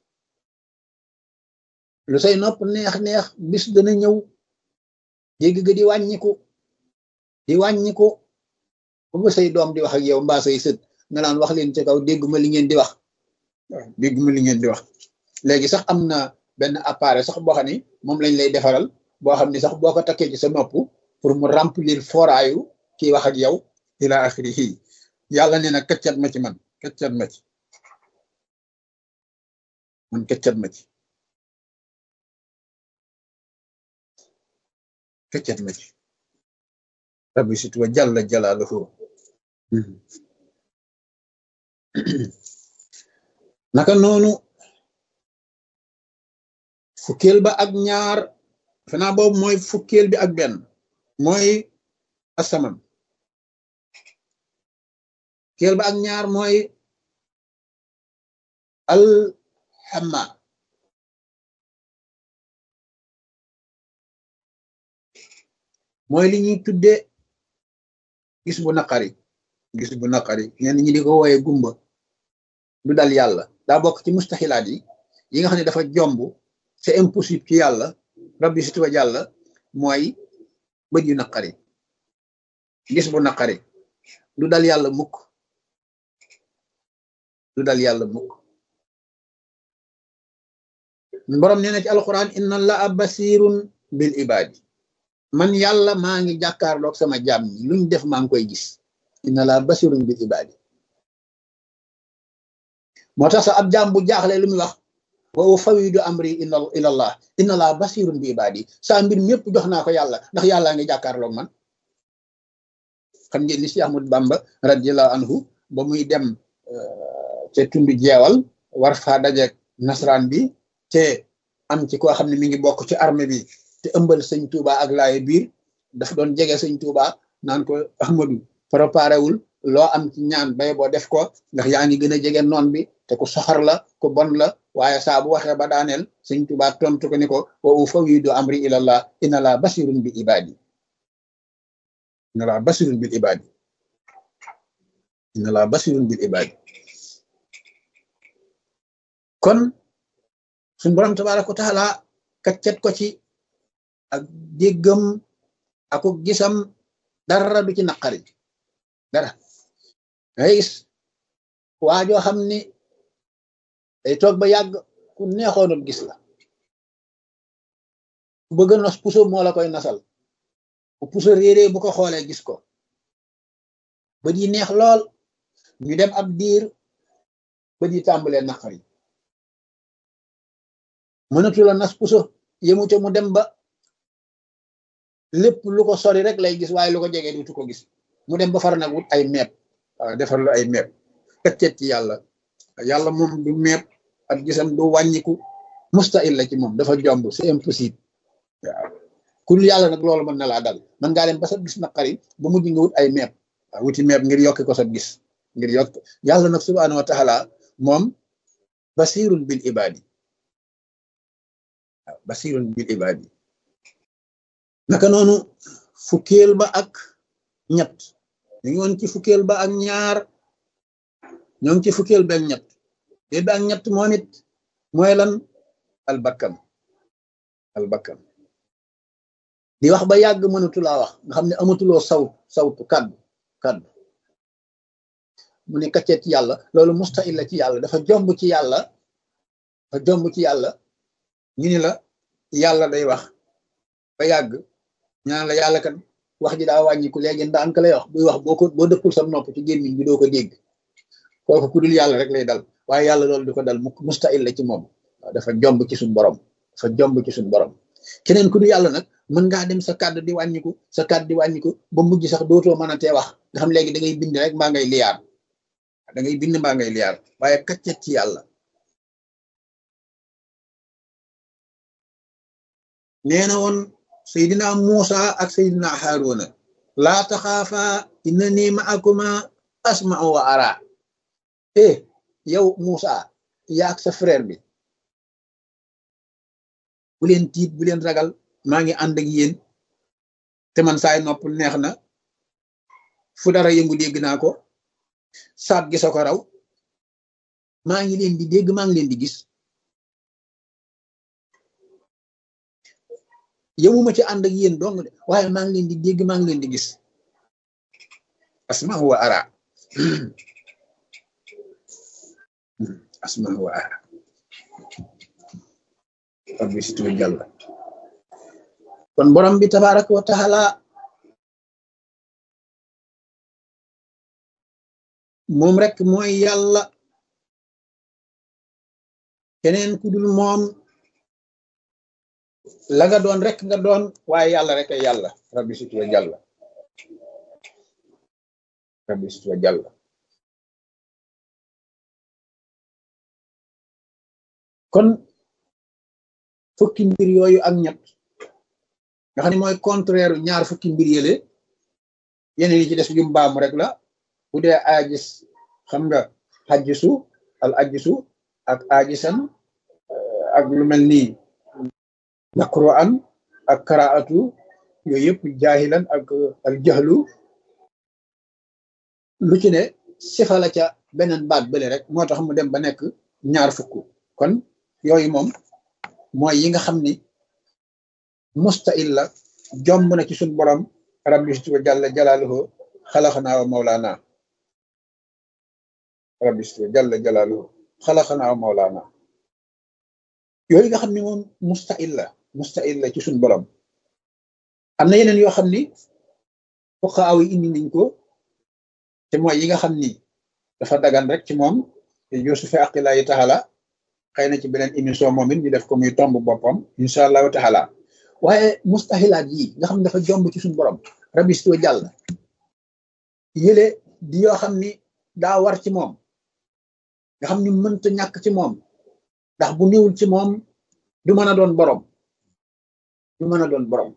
lu say nopp neex bis dana ñëw dégg ga di wàññiku ba say doom di wax ak yow mbaa say sët nga naan wax leen ci kaw dégguma li ngeen di wax dégguma li ngeen di wax léegi sax am na benn appareil sax boo xam ni moom lañ lay defaral boo xam ni sax boo ko takkee ci sa nopp pour mu remplir foraayu kii wax ak yow ila axirihi yàlla nee na këccat ma ci man këccat ma ci feccat ma ci rabbi sit wa jalla jalaaluhu naka noonu fukkeel ba ak ñaar fanaa boobu mooy fukkeel bi ak benn mooy asaman fukkeel ba ak ñaar mooy alxama mooy li ñuy tudde gis bu naqari ñenn ñi di ko wooye gumba du dal yàlla daa bokk ci mustaxilaat yi nga xam ne dafa jomb c'est impossible ci yàlla rabbi situ wa jàlla mooy bët yu naqari gis bu naqari du dal yàlla mukk borom nee na ci alquran inna allaha basirun bil ibadi man yàlla maa ngi jàkkaarloog sama jaam ñi luñ def maa ngi koy gis inna allaha basirun bil ibadi moo tax sax ab jaam bu jaaxle lu muy wax wa fawidu amri ila allah inna allaha basirun bi ibadi saa mbir mépp jox naa ko yàlla ndax yàllaa ngi jàkkaarloog man xam ngeen ni si Ahmad Bamba radiyallahu anhu ba muy dem ca tundu jeewal war faa dajeeg nasraan bi te am ci koo xam ne mi ngi bokk ci armée bi te ëmbal sëñ Touba ak laaye biir dafa doon jege sëñ Touba naan ko Ahmadu préparé wul loo am ci ñaan bay boo def ko ndax yaa ngi gën a jege noon bi te ku soxar la ku bon la waaye saa bu waxee ba daaneel sëñ Touba tontu ko ni ko wa ufawwidu amri ilallah inna laa basirun bi ibadi inna laa basirun bil ibadi inna laa basirun bil ibadi kon suñu borom tabaaraka wa taala kaccet ko ci ak déggam ak gisam dara du ci naqari dara ngay gis waajoo xam ni day toog ba yàgg ku neexoonul gis la ku bëgg nos puso moo la koy nasal bu puso réeree bu ko xoolee gis ko ba di neex lool ñu dem ab diir ba di tàmbalee naqari mënatu la nas puso yemu te mu dem ba lépp lu ko sori rek lay gis waaye lu ko jege dutu ko gis mu dem ba far nag wut ay meeb waaw defar lu ay meeb këccet ci yàlla moom du meeb ak gisam du wàññiku mustahil la ci moom dafa jomb c'est impossible waaw ku dul yàlla nag loolu mën na laa dal mën ngaa dem ba sa gis naqari ba mujj nga wut ay meeb waaw wuti meeb ngir yokki ko sa gis ngir yokk yàlla nag subhanahu wa taala moom basirun bil ibadi waaw basirun bil ibadi naka noonu fukkeel ba ak ñett ñu ngi woon ci fukkeel ba ak ñaar ñoo ngi ci fukkeel ba ak ñett fukkeel ba ak ñett moom it mooy lan albakkan di wax ba yàgg mënatulaa wax nga xam ne amatuloo sawtu kaddu mu ne kaccee ci yàlla loolu mustahil la ci yàlla dafa jomb ci yàlla ñu ni la yàlla day wax ba yàgg ñaan la yàlla kat wax ji daa wàññiku léegi ndànk lay wax buy wax boo dëppul sa nopp ci gémmiñ bi doo ko dégg kooku ku dul yàlla rek lay dal waaye yàlla loolu du ko dal mustahil la ci moom waaw dafa jomb ci suñu borom keneen ku dul yàlla nag mën ngaa dem sa kàddu di wàññiku ba mujj sax dootoo mën a tee wax nga xam léegi da ngay bind rek mbaa ngay liyaar waaye kaccet ci yàlla nee na woon Seydina Muusa ak Seydina Haaruna laa taxaafa innanii ma'akuma asma'u wa ara yow Muusa yaa ak sa frère bi bu leen tiit bu leen ragal maa ngi ànd ak yéen te man saay nopp neex na fu dara yëngu dégg naa ko saat gi ko raw maa ngi leen di dégg maa ngi leen di gis yëmuma ci ànd ak yéen dong de waaye maa ngi leen di dégg maa ngi leen di gis asma wa ara asma wa ara rabbi situ jàlla kon borom bi tabaraka wa taala moom rek mooy yàlla keneen ku dul moom la nga doon rek nga doon waaye yàlla rek ay yàlla rabbi situ wa jàlla rabbi situ wa jàlla kon fukki mbir yooyu ak ñett nga xam ne mooy contraire ñaar fukki mbir yële yeneen yi ci des yu mbaam rek la bu dee aajis xam nga xajjisu al ajjisu ak aajisan ak lu mel nii naqru an ak karaatu yooyu yëpp jaahilan ak al jahlu lu ci ne sifa la ca beneen baat bële rek moo tax mu dem ba nekk ñaar fukk kon yooyu moom mooy yi nga xam ni mustahil la jomb na ci suñ borom rabbi situ wa jalla jalaaluhu xalaxanaa wa mawlaana rabbi situ wa jalla jalaaluhu xalaxanaa wa mawlaana yooyu nga xam ni moom mustahil la ci suñ borom am na yeneen yoo xam ni fuqaaw yi indi nañ ko te mooy yi nga xam ni dafa dagan rek ci moom te Yuusufa aqillaahi taala xëy na ci beneen émission moom it ñu def ko muy tomb boppam incha allahu taala waaye mustahilaat yi nga xam ne dafa jomb ci suñu borom rabbi situ wa jàll yële di yoo xam ni daa war ci moom nga xam ni mënta ñàkk ci moom ndax bu néewul ci moom du mën a doon borom du mën a doon borom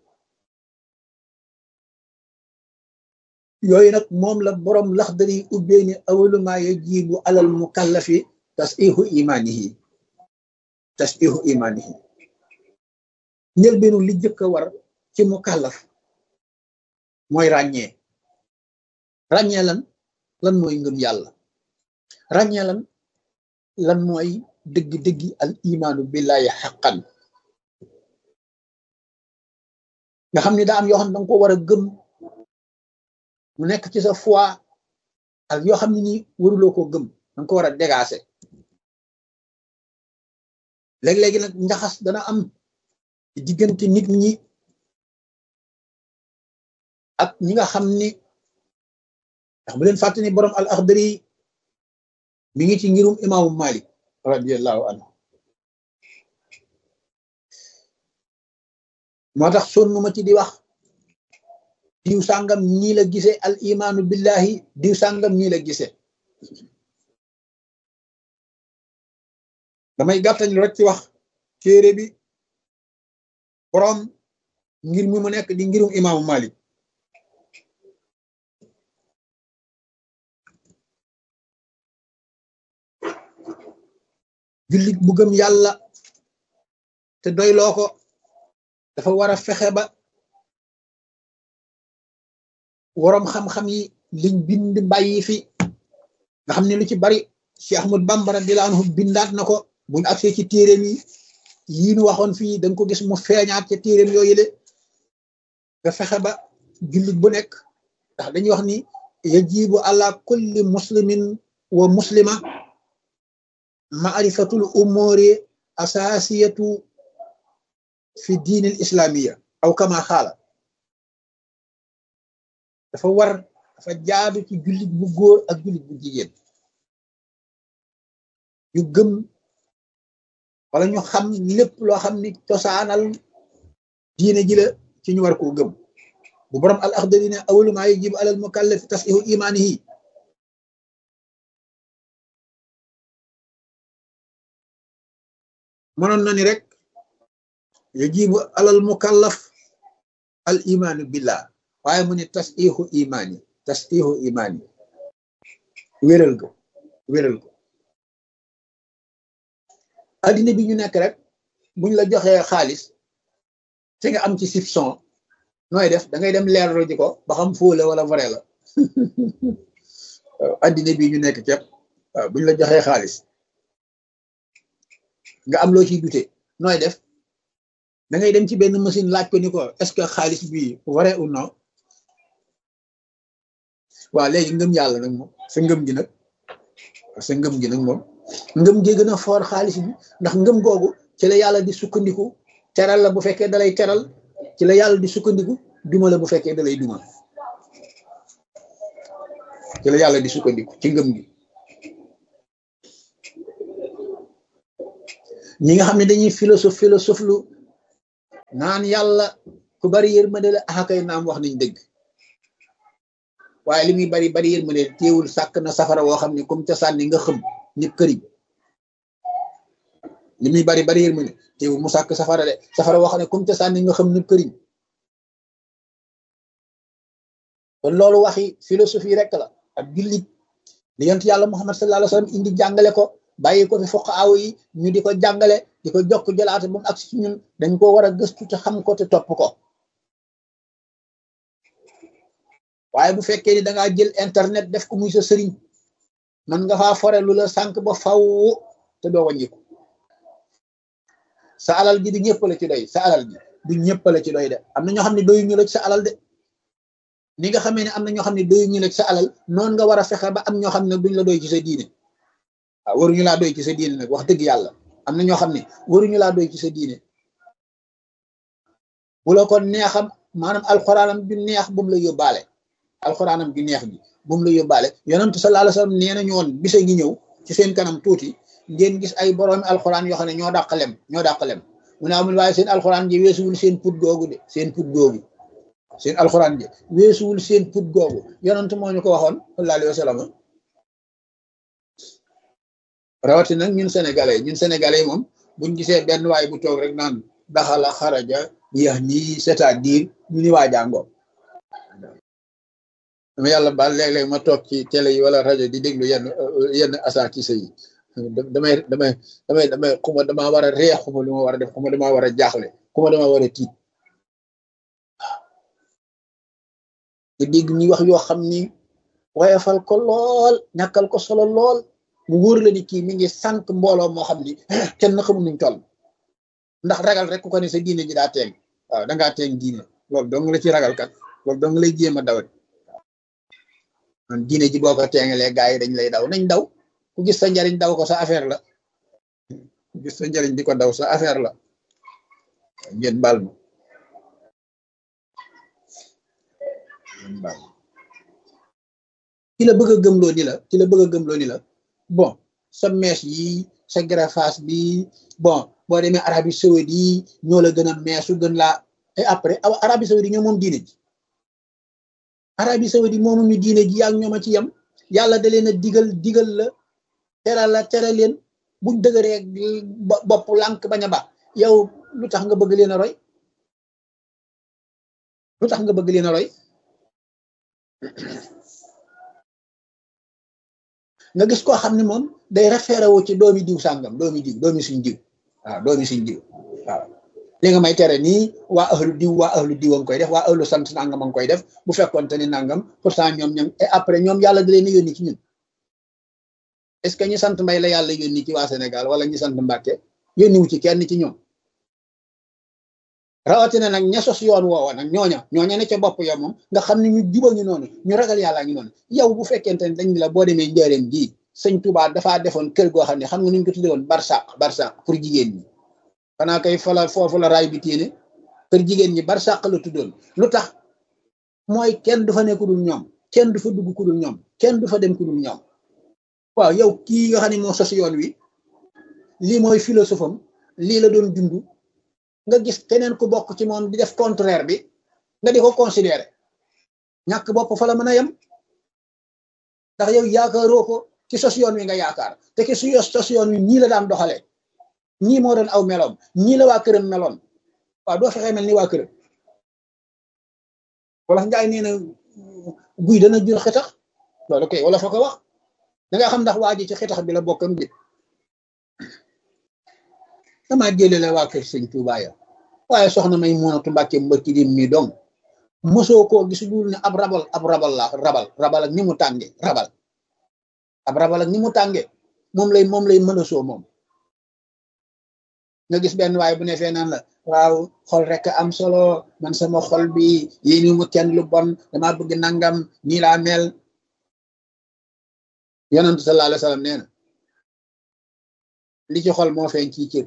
yooyu nag moom la borom Laxdari ubbee ni awalu maa yajibu alal mukallafi tasxiixu imaanihi njëlbeenu li jëkk a war ci mukallaf mooy ràññee lan mooy ngëm yàlla ràññee lan mooy dëgg-dëggi al imaanu billahi xaqan nga xam ne daa am yoo xam ne danga ko war a gëm mu nekk ci sa foi ak yoo xam ne ni waruloo koo gëm danga ko war a dégager léeg-léegi nag njaxas dana am diggante nit ñi ak ñi nga xam ni ndax bu leen fàtte ni borom al Axdari mi ngi ci ngirum imaamu Malik radiyallahu anhu moo tax sonnu ma ci di wax diw sàngam nii la gise al imaanu billahi diw sàngam nii la gise damay gàttañ rek ci wax téere bi borom ngir mi mu nekk di ngirum imaamu Malik jullit bu gëm yàlla te doyloo ko dafa war a fexe ba waroom xam-xam yi liñ bind bàyyi fi nga xam ne lu ci bari Cheikh Ahmad Bamba radiyallahu anhu bindaat na ko buñ agsee ci téeréem yi nu waxoon fii danga ko gis mu feeñaat ca téeréem yooyu le nga fexe ba jullit bu nekk ndax dañuy wax ni yajibu ala kulli muslimin wa muslima maarifatul umuri asasiyatu fi diin al islamiya aw kama xaala dafa jaadu ci jullit bu góor ak jullit bu jigéen ñu gëm wala ñu xam lépp loo xam ni cosaanal diine ji la ci ñu war koo gëm bu borom al Axdari ne awalu maa yajibu alal mukallafi tasxiixu imaanihi mënoon na ni rek yajibu alal mukallaf al imaanu billah waaye mu ne tasxiixu imaani wéral ko addina bi ñu nekk rek buñ la joxee xaalis te nga am ci soupçon nooy def da ngay dem leerlu ji ko ba xam faux la wala vrai la addina bi ñu nekk ceeb waaw buñ la joxee xaalis nga am loo ciy dute nooy def da ngay dem ci benn machine laaj ko ni ko est-ce que xaalis bi vrai ou non waaw léegi ngëm yàlla nag moom sa ngëm gi nag moom ngëm gi gën a foor xaalis bi ndax ngëm googu ci la yàlla di sukkandiku teral la bu fekkee dalay teral ci la yàlla di sukkandiku duma la bu fekkee dalay duma ci la yàlla di sukkandiku ci ngëm gi ñi nga xam ne dañuy philosophe lu naan yàlla ku bari yërmande la akay naam wax nañ dëgg waaye li muy bari bari yërmande teewul sàkk na safara woo xam ne comme ca sànni nga xëm nit këriñ li muy bari bari yërmande teewul mu sàkk safara de safara woo xam ne comme ca sànni nga xam nit këriñ kon loolu waxi philosophie rek la ak jullit li yonent yàlla Muhammad sallallahu alayhi wasallam indi jàngale ko bàyyi ko fi fuqahaa yi ñu di ko jàngale di ko jokk jëlaate ba mu agsi ci ñun dañ ko war a gëstu te xam ko te topp ko waaye bu fekkee ni da ngaa jël internet def ko muy sa sëriñ man nga faa fore lu la sànq ba faw te doo wàññiku sa alal ji du ñëpp la ci doy sa alal ji du ñëpp la ci doy de am na ñoo xam ne doyuñu la ci sa alal de ni nga xamee ne am na ñoo xam ne doyuñu la ci sa alal noonu nga war a fexe ba am ñoo xam ne duñ la doy ci sa diine waaw waruñu laa doy ci sa diine nag wax dëgg yàlla am na ñoo xam ne waruñu laa doy ci sa diine bu la ko neexam maanaam alxuraanam bi neex bu mu la yóbbaale alxuraanam bi neex bi bu mu la yóbbaale yonent sallallahu alayhi wasallam nee nañu woon bisa ngi ñëw ci seen kanam tuuti ngeen gis ay boroomi alxuraan yoo xam ne ñoo dàq lem mu ne amul waaye seen alxuraan ji weesuwul seen put googu de seen put googu seen alxuraan ji weesuwul seen put googu yonent moo ñu ko waxoon sallallahu alayhi wasallam rawati nag ñun sénégalais moom buñ gisee benn waay bu toog rek naan daxala xaraja yax nii c'est-à-dire ñu ni waa jàngoo dama yàlla baal léeg-léeg ma toog ci télé yi wala rajo di déglu yenn asaatise yi damay xuma damaa war a reex xuma lu ma war a def xuma damaa war a jaaxle xuma damaa war a tiit nga dégg ñuy wax yoo xam ni woyofal ko lool ñàkkal ko solo lool mu wóor la ni kii mi ngi sànq mbooloo moo xam ni kenn xamul nuñ toll ndax ragal rek ku ko ne sa diine ji daa teeng waaw dangaa teeng diine loolu dong la ci ragal kat loolu dong lay jéem a dawat man diine ji boo ko teengalee gaa yi dañ lay daw nañ daw ku gis sa njariñ daw ko sa affaire la ku gis sa njariñ di ko daw sa affaire la ngeen baal ma ki la bëgg a gëmloo ni la bon sa mèche yi sa greffage bi bon boo demee Arabie Saoudite yi ñoo la gën a meesu gën laa et après Arabie Saoudite ñoo moom diine ji Arabie Saoudite moomu ñu diine ji yaa ñoom a ci yem yàlla da leen a digal la tere leen buñ dëgëree bopp lànk bañ a baax yow lu tax nga bëgg leen a roy nga gis koo xam ne moom day référé wu ci doomi diw sàngam doomi suñ diw waaw li nga may tere nii waa ahlu diw a ngi koy def waa ahlu sant nangam a ngi koy def bu fekkoonte ni nangam pourtant ñoom et après ñoom yàlla da leen a yónni ci ñun est-ce que ñi sant Mbay la yàlla yónni ci waa Sénégal wala ñi sant Mbàkke yónniwu ci kenn ci ñoom rawatina nag ña sos yoon woowa nag ñooña ne ca bopp yow moom nga xam ne ñu juba ñu noonu ñu ragal yàllaa ngi noonu yow bu fekkente ne dañ la boo demee njëreem ji sëñ Tuubaa dafaa defoon kër goo xam ne xam nga nuñ ko tudde woon barsàq pour jigéen ñi xanaa kay foofu la raay bi téene kër jigéen ñi barsàq la tuddoon lu tax mooy kenn du fa ne ku dul ñoom kenn du fa dugg ku dul ñoom kenn du fa dem ku dul ñoom waaw yow kii nga xam ne moo sos yoon wi lii mooy philosophie am lii la doon dund nga gis keneen ku bokk ci moom di def contraire bi nga di ko considérer ñàkk bopp fa la mën a yem ndax yow yaakaaroo ko ci sos yoon wi nga yaakaar te ki su sos yoon wi ñii la daan doxalee ñii moo doon aw meloom ñii la waa këram meloon waaw doo fexee mel ni waa këram wala njaay nee na guy dana jur xetax loolu kay wala fa ko wax da nga xam ndax waa ji ci xetax bi la bokkam bi dama jëlee la waa kër sëñ Tuubaa ya waaye soxna may Munatu Mbàkke mbëkki dim mi dong mosoo koo gis dul ne ab rabal ak ni mu tànge rabal ak ni mu tànge moom lay mën a soo moom nga gis benn waaye bu ne fee naan la waaw xol rek am solo man sama xol bi yéeni mu kenn lu bon dama bëgg nangam nii laa mel yonent sallallahu alayhi wasallam nee na li ci xol moo feeñ ci cër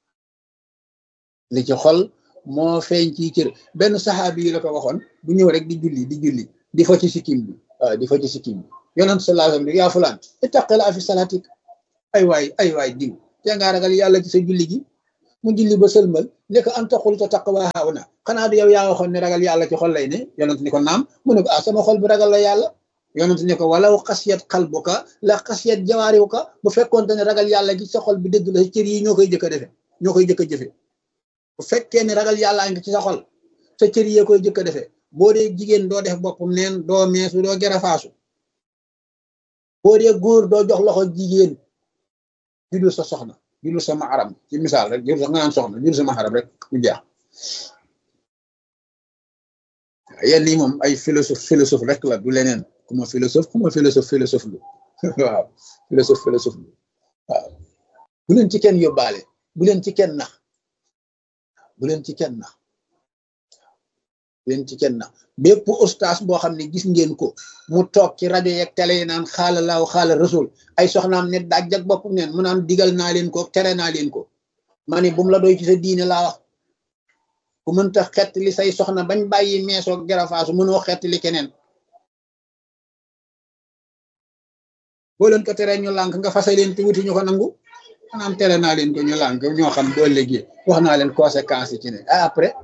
benn saxaabi yi la ko waxoon bu ñëw rek di julli di fa ci sikkim bi waaw di fa ci sikkim bi yonent sallallahu alayhi wasallam yaa fulaan ittaqilla fi salatik ay waay diw te nga ragal yàlla ci sa julli gi mu julli ba sëlmal nekk anta xulta taqwa hauna xanaa du yow yaa waxoon ne ragal yàlla ci xol lay ne yonent ni ko naam mu ne ko ah sama xol bi ragal la yàlla yonent ni ko walaw xasiyat qalbuka la xasiyat jawaarihuka bu fekkoonte ne ragal yàlla gi sa xol bi dëgg la cër yi ñoo koy jëkk a defe ñoo koy jëkk a jëfe bu fekkee ne ragal yàllaa ngi ci sa xol sa cër yi koy jëkk a defee boo dee jigéen doo def boppam neen doo meesu doo gerafaasu boo dee góor doo jox loxo jigéen judul sa soxna judul sa maharam ci misaal rek judul sax nga naan soxna judul sa maharam rek mu jeex yenn yi moom ay philosophe rek la du leneen ku ma philosophe lu waaw philosophe lu waaw bu leen ci kenn yóbbaale bu leen ci kenn nax bu leen ci kenn nax bépp ustaas boo xam ne gis ngeen ko mu toog ci rajo yeeg télé yi naan xaala laaw xaala rasul ay soxnaam ne dajjak bopp neen mu naan digal naa leen ko tere naa leen ko ma ne bu mu la doy ci sa diine laa wax ku mënta xett li say soxna bañ bàyyi meesoog gerafaasu mënoo xett li keneen boo leen ko tere ñu lànk nga fase leen te wuti ñu ko nangu maanaam tere naa leen ko ñu lànk ñoo xam boo léegi wax naa leen conséquences yi ci ne après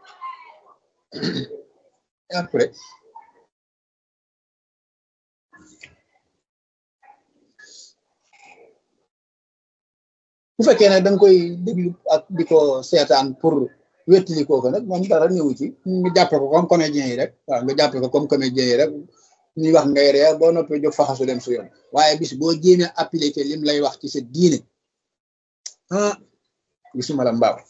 bu fekkee ne da nga koy déglu ak di ko seetaan pour wettali kooku nag moom dara ñëwu ci nga jàppe ko comme comédien yi rek waaw nga jàppe ko comme comédien yi rek ñuy wax ngay ree boo noppee jóg faxasu dem su yoon waaye bis boo jéemee appliqué lim lay wax ci sa diine ah gisuma la mbaaw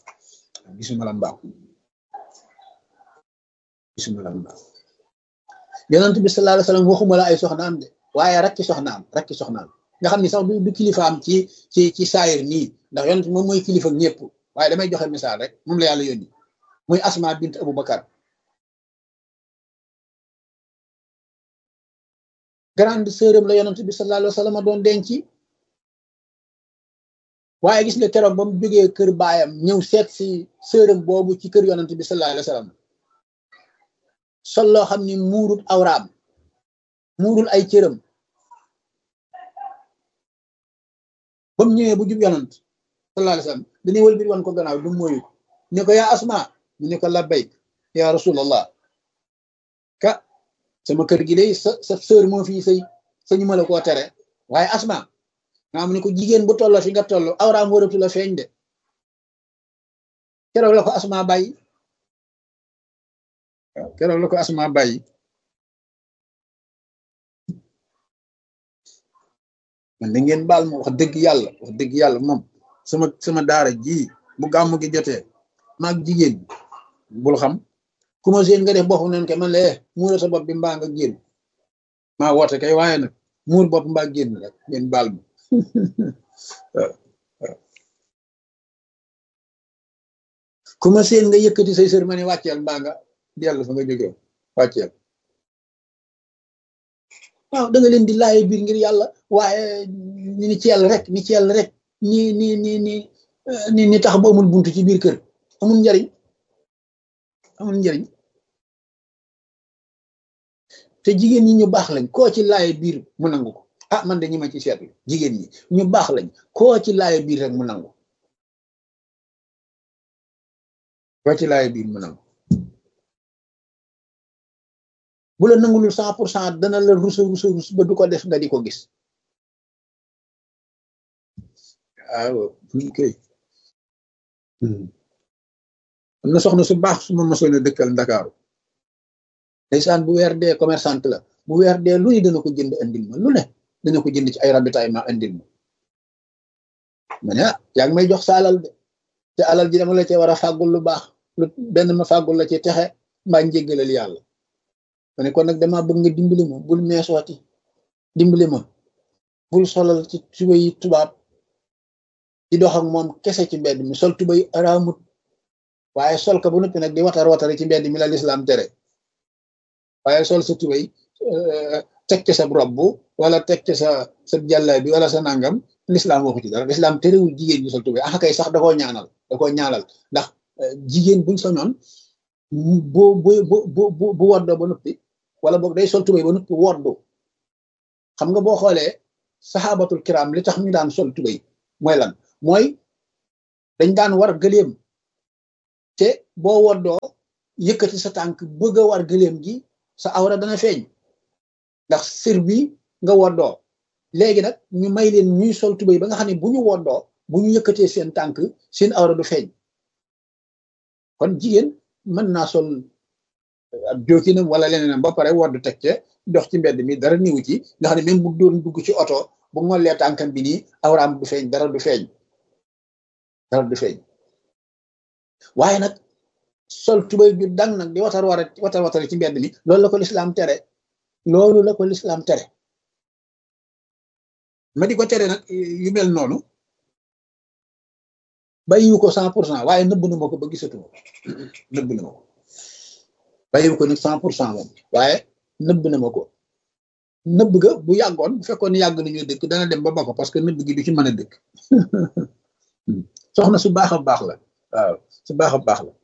yonent bi sallallahu alayhi wasallam waxuma la ay soxnaam de waaye rakki soxnaam nga xam ni sax du kilifaam ci saayir nii ndax yonent moom mooy kilifa ñëpp waaye damay joxe misaal rek moom la yàlla yónni muy Asma bint Abu Bakar grande sœuram la yonent bi sallallahu alayhi wasallam doon denc waaye gis nga keroog ba mu jógee kër baayam ñëw seet si sœuram boobu ci kër yonent bi sallallahu alayhi wasallam sol loo xam ni muurul awraam muurul ay cëram ba mu ñëwee bu jub yonent sallallahu alayhi wasallam dañuy wël bir wan ko gannaaw du mooyu ne ko yaa Asma mu ne ko labbayk ya rasulallah ka sama kër gi day sa sœur moo fii sëy sañu ma la koo tere waaye Asma nga mu ne ko jigéen bu tolloo fi nga toll awraam waratu la feeñ de keroog la ko Asma bàyyi man da ngeen baal ma wax dëgg yàlla moom sama daara ji bu gàmmu gi jotee maag jigéen bul xam ku ma seen nga def boppam noonu kay man la muura sa bopp bi mbaa nga génn maa woote kay waaye nag muur bopp mbaa génn rek ngeen baal ma ku ma seen nga yëkkati say sër ma ne wàcceel mbaa nga dellu fa nga jógee wàcceel waaw da nga leen di laaye biir ngir yàlla waaye ni ci yàlla rek ni tax ba amul buntu ci biir kër amul njariñ te jigéen ñi ñu baax lañ koo ci laaye biir mu nangu ko ah man de ñi ma ci seetlu jigéen ñi ñu baax lañ koo ci laaye biir rek mu nangu bu la nangulul 100% dana la rus ba du ko def nga di ko gis waaw kay am na soxna su baax su ma mosoon a dëkkal Ndakaaru ndeysaan bu weer dee commerçante la bu weer dee lu ne dana ko jënd andil ma lu ne dana ko jënd ci ay ravitaillement andil ma ne yaa ngi may jox sa alal de te alal ji dama la cee war a fàggul lu baax lu benn ma fàggul la ci texe mbaa njéggalal yàlla ma ne kon nag dama bëgg nga dimbali ma bul meesooti dimbali ma bul solal ci tuba yi tubaab di dox ak moom kese ci mbedd mi sol tuba yi araamut waaye sol ka bu noppi nag di watari ci mbedd mi la lislaam tere waaye sol sa tuba yi teg ca sa robb wala teg ca sa jàlla bi wala sa nangam lislaam waxu ci dara lislaam terewul jigéen ñi sol tuba yi ah kay sax da koo ñaanal ndax jigéen buñ soñoon bu woddoo ba noppi wala boog day sol tubay ba noppi woddu xam nga boo xoolee saxaabatul kiram li tax ñu daan sol tubay mooy lan mooy dañ daan war gëléem te boo woddoo yëkkati sa tànk bëgg a war gëléem gi sa awra dana feeñ ndax sir bi nga woddoo léegi nag ñu may leen ñuy sol tubéy ba nga xam ne bu ñu woddoo bu ñu yëkkatee seen tànk seen awra du feeñ kon jigéen mën naa sol ab jookinam wala leneenam ba pare wodd teg ca dox ci mbedd mi dara niwu ci nga xam ne même bu doon dugg ci oto bu ngollee tànkam bi nii awraam du feeñ dara du feeñ waaye nag sol tubéy bi dang nag di watar ci mbedd mi loolu la ko lislaam tere ma di ko tere nag yu mel noonu bàyyiwu ko 100% waaye nëbb na ma ko ba gisatuma nëbb na ma ko bàyyiwu ko nag 100% moom waaye nëbb na ma ko nëbb ga bu yàggoon bu fekkoon yàgg nañu dëkk dana dem ba ko parce que nëbb gi du ci mën a dëkk soxna su baax a baax la waaw su baax a baax la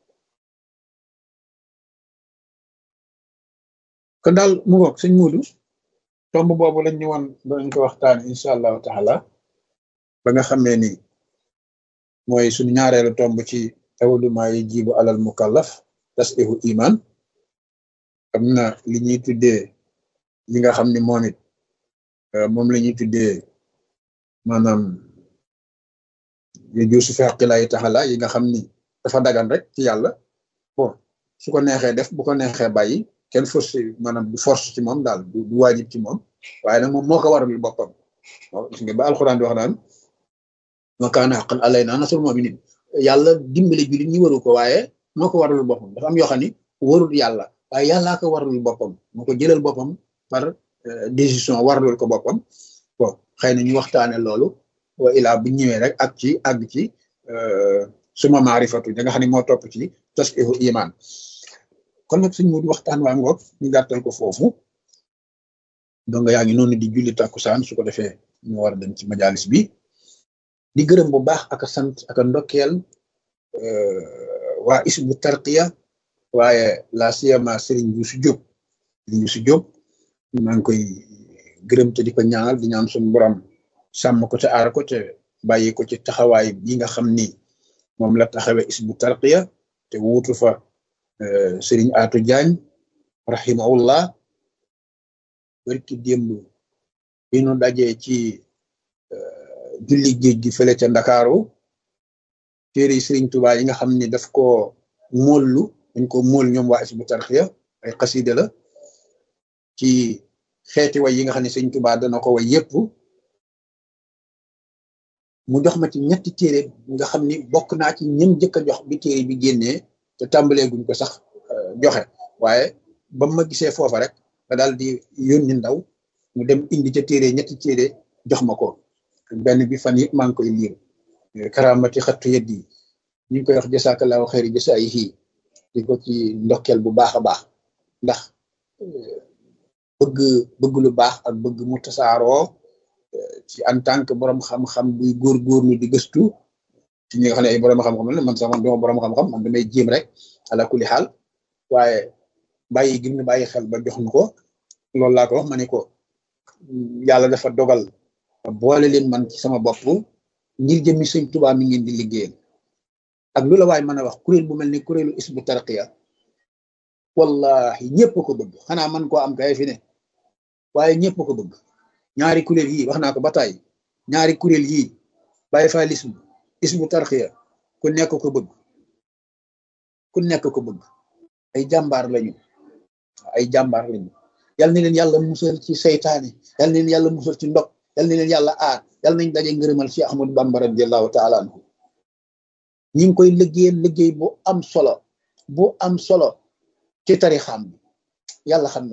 kon daal mu ngoog sëñ Muudu tomb boobu lañ ñu woon danañ ko waxtaan incha allahu taala ba nga xamee ni mooy suñu ñaareelu tomb ci awwalu maa yajibu alal mukallaf tasdiqu iman am na li ñuy tuddee li nga xam ni moom it moom la ñuy tuddee maanaam yajuuzu fi haqqillahi taala yi nga xam ni dafa dagan rek ci yàlla bon su ko neexee def bu ko neexee bàyyi kenn force maanaam du force ci moom daal du waajib ci moom waaye nag moom moo ko waralul boppam gis nga ba alxuraan di wax naan wa kaana haqqan alaynaa nasrul mu'miniin yàlla dimbali jullit ñi waru ko waaye moo ko waralul boppam dafa am yoo xam ni warul yàlla waaye yàllaa ko waralul boppam moo ko jëlal boppam par décision waralul ko boppam bon xëy na ñu waxtaane loolu wa ilaa bu ñëwee rek ak ci àgg ci suma maarifatu da nga xam ne moo topp ci tasdiqu iman kon nag suñ mu waxtaan waa ngoog ñu gàttal ko foofu donc yaa ngi noonu di julli takkusaan su ko defee ñu war a dem ci majalis bi di gërëm bu baax ak a sant ak a ndokkeel waa isbu tarqiya waaye la siyama Serigne Youssou Diop maa ngi koy gërëm te di ko ñaanal di ñaan suñu borom sàmm ko te aar ko te bàyyi ko ci taxawaay bi nga xam ni moom la taxawee isbu tarqiya te wuutu fa Serigne Atou Diagne rahimahullah barki démb bi nu dajee ci julli géej gi fële ca Ndakaaru téere Serigne Touba yi nga xam ni daf ko móollu dañ ko móol ñoom waa isbu tarqiya ay xasida la ci xeeti way yi nga xam ne Serigne Touba dana ko way yépp mu jox ma ci ñetti téere nga xam ni bokk naa ci ñëm jëkk a jox bi téere bi génnee te tàmbalee guñ ko sax joxe waaye ba ma gisee foofa rek ba daal di yónni ndaw mu dem indi ca téere ñetti téere jox ma ko benn bi fan yëpp maa ngi koy liir karamati xattu yeddi yi ñu ngi koy wax jasaakallahu xayri jasaayihi di ko ci ndokkeel bu baax a baax ndax bëgg lu baax ak bëgg mu tasaaroo ci en tant que borom xam-xam buy góorgóorlu di gëstu ci ñi nga xam ne ay borom xam-xam la man sax man duma borom xam-xam man damay jéem rek ala kulli xaal waaye bàyyi gi ñu bàyyi xel ba jox ñu ko loolu laa ko wax ma ne ko yàlla dafa dogal boole leen man ci sama bopp ngir jëmmi Sëñ Tuubaa mi ngeen di liggéeyal ak lu la waay mën a wax kuréel bu mel ni kuréelu isbu tarqiya wallahi ñëpp ko bëgg xanaa man koo am kay fi ne waaye ñëpp ko bëgg ñaari kuréel yii wax naa ko ba tey ñaari kuréel yii bàyyi fa isbu tarqiya ku nekk ko bëgg ay jàmbaar lañu yal na leen yàlla musal ci seytaane yal na leen yàlla musal ci ndog yal na leen yàlla aar yal nañ daje ngërëmal ci Ahmadu Bamba radiyallahu taala anhu ñi ngi koy liggéey bu am solo ci tarixam bi yàlla xam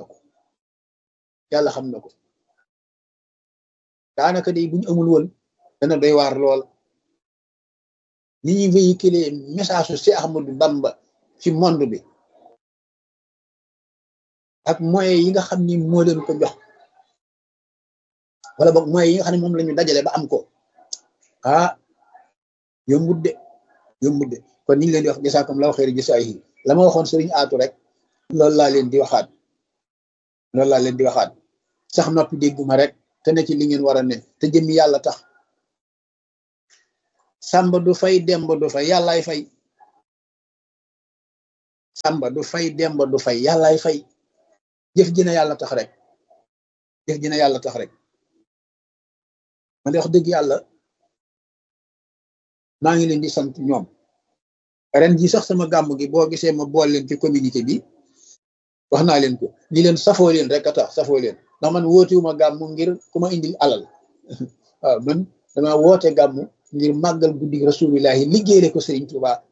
na ko daanaka day buñu amul woon dana doy waar lool ni ñuy véhiculer message su si Ahmadu Bamba ci monde bi ak moyens yi nga xam ni moo leen ko jox wala boog moyens yi nga xam ne moom la ñu dajale ba am ko yombut de kon ni ngi leen di wax jasaakumullahu xayri jasaayihi la ma waxoon Serigne Atou rek loolu laa leen di waxaat sax noppi dégguma rek te ne ci li ngeen war a ne te jëmmi yàlla tax sàmba du fay demba du fay yàllaay fay. sàmba du fay demba du fay yàllaay fay. jëf ji na yàlla tax rek. jëf ji na yàlla tax rek. man de wax dëgg yàlla maa ngi leen di sant ñoom. ren ji sax sama gàmm gi boo gisee ma bool leen ci communiqué bi wax naa leen ko ni leen safoo leen rek a tax safoo leen ndax man wootiwuma gàmm ngir ku ma indil alal waaw man dama woote gàmm ngir màggal guddi rasulillahi liggéeyale ko Sëriñ Tuubaa